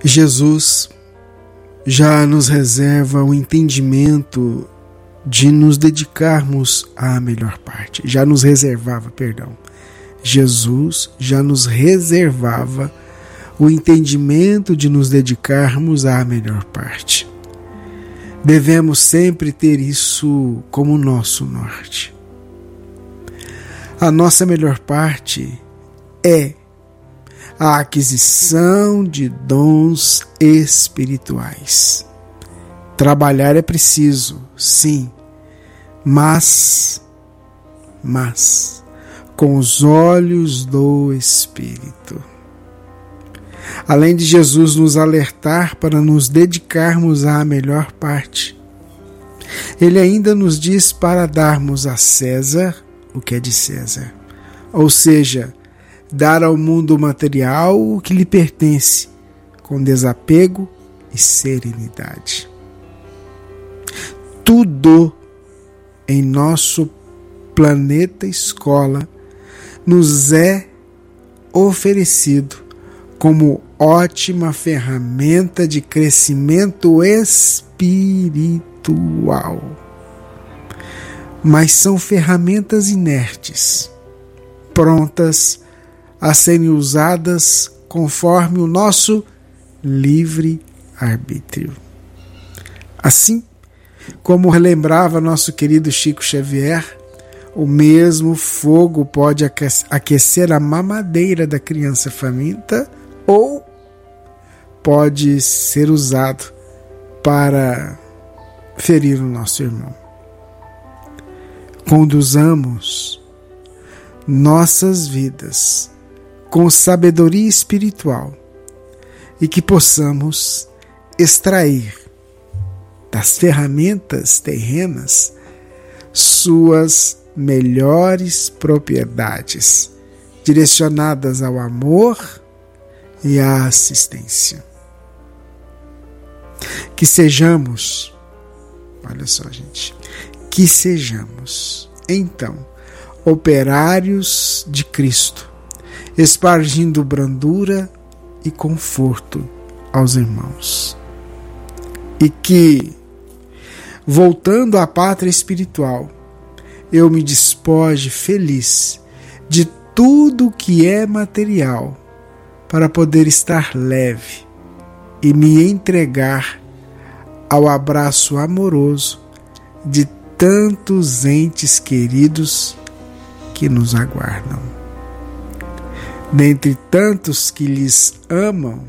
Jesus já nos reserva o entendimento de nos dedicarmos à melhor parte. Já nos reservava, perdão. Jesus já nos reservava o entendimento de nos dedicarmos à melhor parte. Devemos sempre ter isso como nosso norte. A nossa melhor parte é a aquisição de dons espirituais. Trabalhar é preciso, sim, mas com os olhos do Espírito. Além de Jesus nos alertar para nos dedicarmos à melhor parte, Ele ainda nos diz para darmos a César o que é de César, ou seja, dar ao mundo material o que lhe pertence, com desapego e serenidade. Tudo em nosso planeta escola nos é oferecido como ótima ferramenta de crescimento espiritual. Mas são ferramentas inertes, prontas a serem usadas conforme o nosso livre-arbítrio. Assim, como relembrava nosso querido Chico Xavier, o mesmo fogo pode aquecer a mamadeira da criança faminta ou pode ser usado para ferir o nosso irmão. Conduzamos nossas vidas com sabedoria espiritual e que possamos extrair das ferramentas terrenas suas melhores propriedades, direcionadas ao amor e à assistência. Que sejamos, olha só, gente, que sejamos, então, operários de Cristo, espargindo brandura e conforto aos irmãos. E que, voltando à pátria espiritual, eu me despoje feliz de tudo que é material para poder estar leve e me entregar ao abraço amoroso de tantos entes queridos que nos aguardam. Dentre tantos que lhes amam,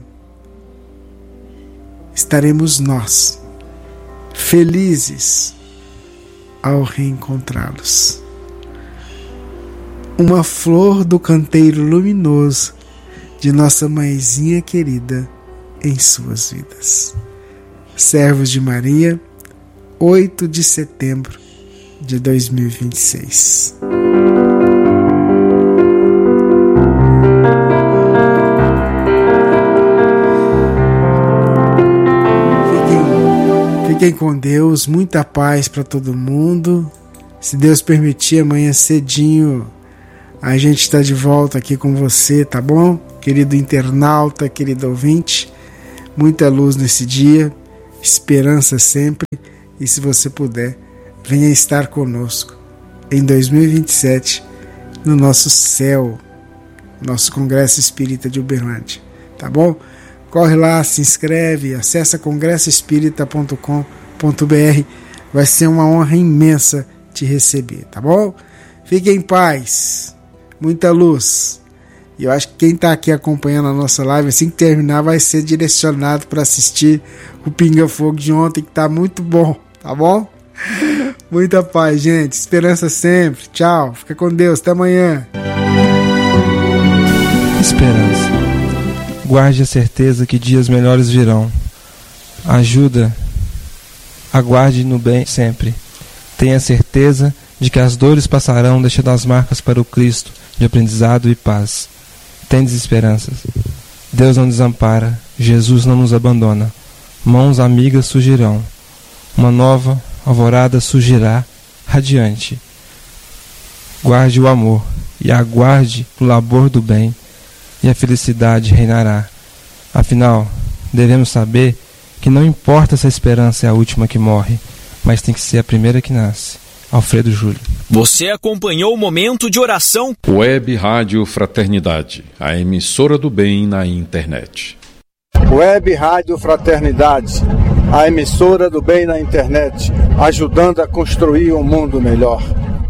estaremos nós, felizes ao reencontrá-los. Uma flor do canteiro luminoso de nossa mãezinha querida em suas vidas. Servos de Maria, 8 de setembro de 2026. Fiquem com Deus, muita paz para todo mundo. Se Deus permitir, amanhã cedinho a gente está de volta aqui com você, tá bom? Querido internauta, querido ouvinte, muita luz nesse dia, esperança sempre, e se você puder, venha estar conosco em 2027 no nosso céu, nosso Congresso Espírita de Uberlândia, tá bom? Corre lá, se inscreve, acessa congressoespírita.com.br, vai ser uma honra imensa te receber, tá bom? Fique em paz, muita luz. E eu acho que quem está aqui acompanhando a nossa live, assim que terminar, vai ser direcionado para assistir o Pinga Fogo de ontem, que está muito bom, tá bom? Muita paz, gente. Esperança sempre. Tchau. Fica com Deus. Até amanhã. Esperança. Guarde a certeza que dias melhores virão. Aguarde no bem sempre. Tenha certeza de que as dores passarão, deixando as marcas para o Cristo de aprendizado e paz. Tendes esperanças. Deus não desampara, Jesus não nos abandona. Mãos amigas surgirão. Uma nova alvorada surgirá radiante. Guarde o amor e aguarde o labor do bem, e a felicidade reinará. Afinal, devemos saber que não importa se a esperança é a última que morre, mas tem que ser a primeira que nasce. Alfredo Júlio. Você acompanhou o Momento de Oração? Web Rádio Fraternidade, a emissora do bem na internet. Web Rádio Fraternidade, a emissora do bem na internet, ajudando a construir um mundo melhor.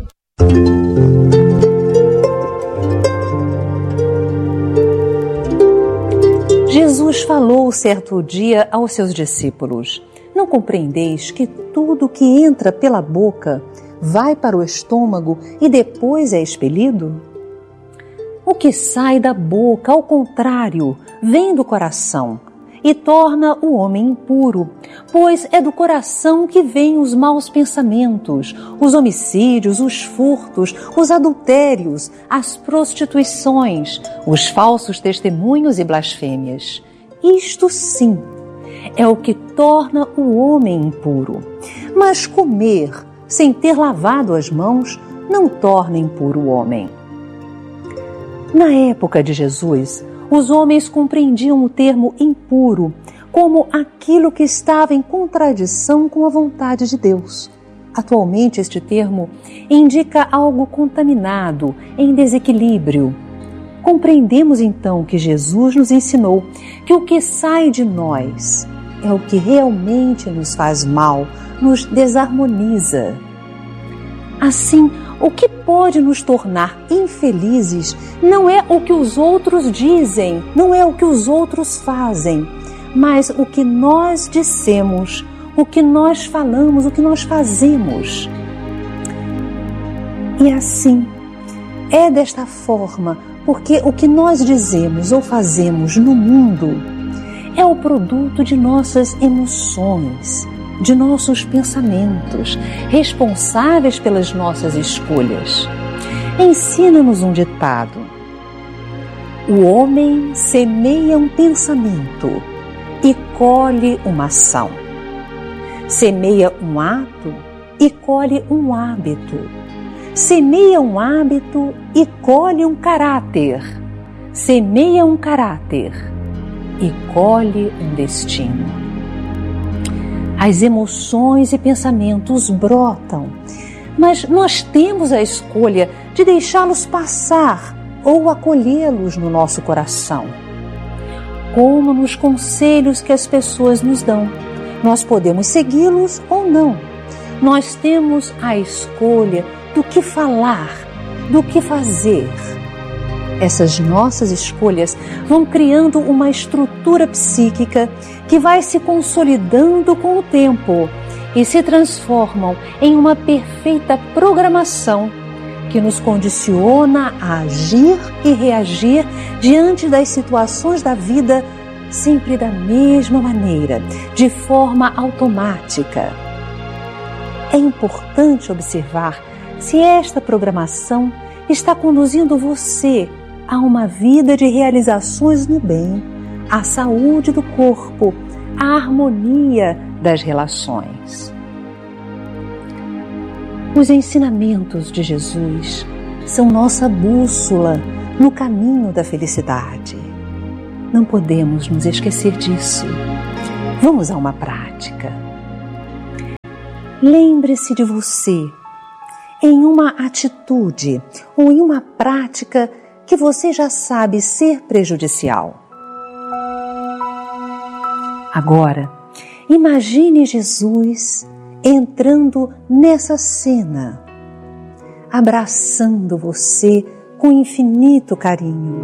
Jesus falou certo dia aos seus discípulos: não compreendeis que tudo que entra pela boca vai para o estômago e depois é expelido? O que sai da boca, ao contrário, vem do coração e torna o homem impuro, pois é do coração que vêm os maus pensamentos, os homicídios, os furtos, os adultérios, as prostituições, os falsos testemunhos e blasfêmias. Isto sim é o que torna o homem impuro. Mas comer sem ter lavado as mãos não torna impuro o homem. Na época de Jesus, os homens compreendiam o termo impuro como aquilo que estava em contradição com a vontade de Deus. Atualmente, este termo indica algo contaminado, em desequilíbrio. Compreendemos então que Jesus nos ensinou que o que sai de nós é o que realmente nos faz mal, nos desarmoniza. Assim, o que pode nos tornar infelizes não é o que os outros dizem, não é o que os outros fazem, mas o que nós dissemos, o que nós falamos, o que nós fazemos. E assim, é desta forma, porque o que nós dizemos ou fazemos no mundo é o produto de nossas emoções, de nossos pensamentos, responsáveis pelas nossas escolhas. Ensina-nos um ditado: o homem semeia um pensamento e colhe uma ação. Semeia um ato e colhe um hábito. Semeia um hábito e colhe um caráter. Semeia um caráter e colhe um destino. As emoções e pensamentos brotam, mas nós temos a escolha de deixá-los passar ou acolhê-los no nosso coração. Como nos conselhos que as pessoas nos dão, nós podemos segui-los ou não. Nós temos a escolha do que falar, do que fazer. Essas nossas escolhas vão criando uma estrutura psíquica que vai se consolidando com o tempo e se transformam em uma perfeita programação que nos condiciona a agir e reagir diante das situações da vida sempre da mesma maneira, de forma automática. É importante observar se esta programação está conduzindo você a uma vida de realizações no bem, à saúde do corpo, à harmonia das relações. Os ensinamentos de Jesus são nossa bússola no caminho da felicidade. Não podemos nos esquecer disso. Vamos a uma prática. Lembre-se de você em uma atitude ou em uma prática que você já sabe ser prejudicial. Agora, imagine Jesus entrando nessa cena, abraçando você com infinito carinho.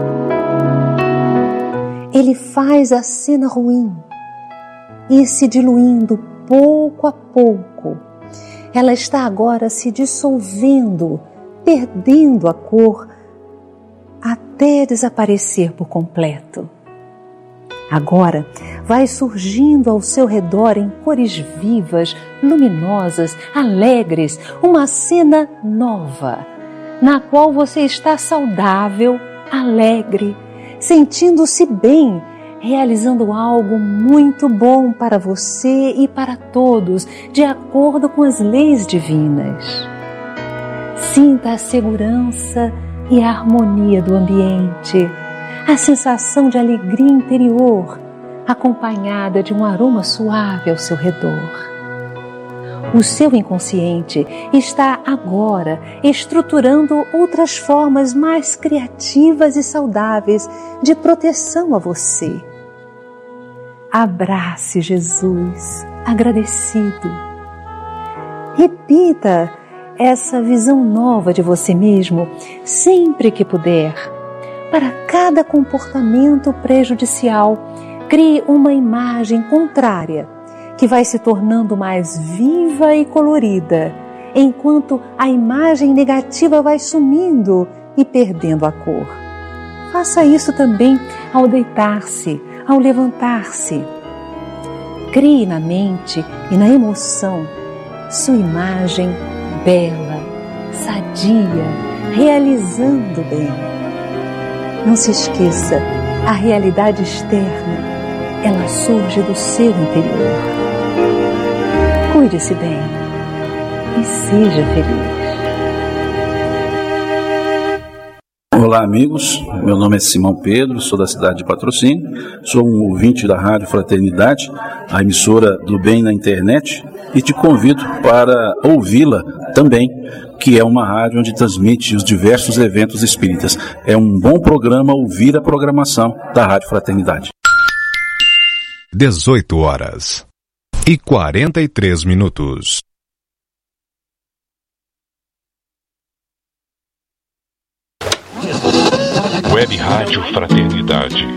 Ele faz a cena ruim e se diluindo pouco a pouco. Ela está agora se dissolvendo, perdendo a cor, até desaparecer por completo. Agora vai surgindo ao seu redor em cores vivas, luminosas, alegres, uma cena nova, na qual você está saudável, alegre, sentindo-se bem, realizando algo muito bom para você e para todos, de acordo com as leis divinas. Sinta a segurança e a harmonia do ambiente, a sensação de alegria interior, acompanhada de um aroma suave ao seu redor. O seu inconsciente está agora estruturando outras formas mais criativas e saudáveis de proteção a você. Abrace Jesus, agradecido. Repita essa visão nova de você mesmo sempre que puder. Para cada comportamento prejudicial, crie uma imagem contrária que vai se tornando mais viva e colorida, enquanto a imagem negativa vai sumindo e perdendo a cor. Faça isso também ao deitar-se, ao levantar-se. Crie na mente e na emoção sua imagem bela, sadia, realizando bem. Não se esqueça, a realidade externa, ela surge do seu interior. Cuide-se bem e seja feliz. Olá, amigos. Meu nome é Simão Pedro, sou da cidade de Patrocínio, sou um ouvinte da Rádio Fraternidade, a emissora do bem na internet, e te convido para ouvi-la também, que é uma rádio onde transmite os diversos eventos espíritas. É um bom programa ouvir a programação da Rádio Fraternidade. 18h43. Web Rádio Fraternidade.